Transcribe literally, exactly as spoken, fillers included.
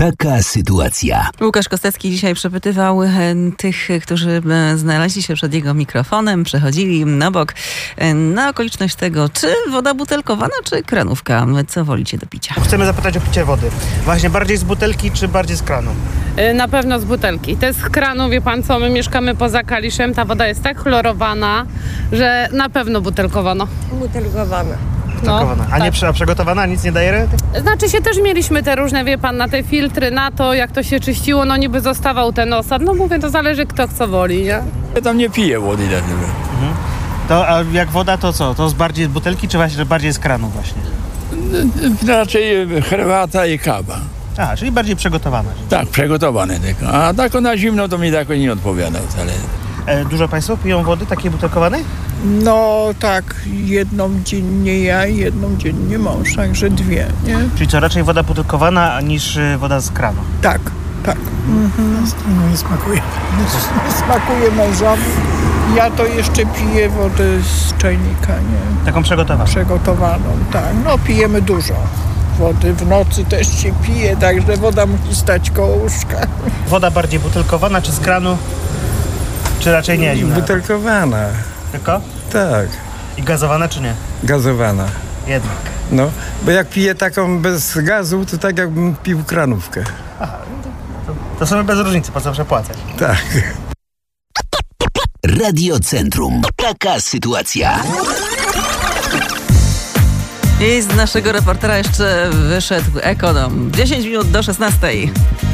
Taka sytuacja. Łukasz Kostecki dzisiaj przepytywał e, tych, którzy e, znaleźli się przed jego mikrofonem, przechodzili na bok e, na okoliczność tego, czy woda butelkowana, czy kranówka. Co wolicie do picia? Chcemy zapytać o picie wody. Właśnie bardziej z butelki, czy bardziej z kranu? Na pewno z butelki. To jest z kranu, wie pan co, my mieszkamy poza Kaliszem, ta woda jest tak chlorowana, że na pewno butelkowana. Butelkowana. Butelkowana. A tak. nie prze- przygotowana? Nic nie daje rady? Znaczy się też mieliśmy te różne, wie pan, na te filtry, na to jak to się czyściło, no niby zostawał ten osad. No mówię, to zależy kto co woli, nie? Ja tam nie piję wody dlatego. Mhm. To a jak woda, to co? To z bardziej z butelki, czy właśnie bardziej z kranu właśnie? Raczej herbata i kawa. Aha, czyli bardziej przygotowana. Tak, przygotowane tylko. A tak na zimno to mi tak nie odpowiada wcale. E, dużo państwo piją wody takiej butelkowanej? No tak, jedną dziennie ja i jedną dziennie mąż, także dwie, nie? Czyli co, raczej woda butelkowana niż y, woda z kranu? Tak, tak. Mhm. No nie smakuje. Nie smakuje mężowi. Ja to jeszcze piję wodę z czajnika, nie? Taką przygotowaną? Przygotowaną, tak. No pijemy dużo wody. W nocy też się pije, także woda musi stać koło łóżka. Woda bardziej butelkowana, czy z kranu? Czy raczej nie zimna? Butelkowana, Tylko? tak. I gazowana, czy nie? Gazowana. Jednak. No, bo jak piję taką bez gazu, to tak jakbym pił kranówkę. Aha, to, to są bez różnicy, po co przepłacać? Tak. Radio Centrum. Taka sytuacja. I z naszego reportera jeszcze wyszedł ekonom. dziesięć minut do szesnastej.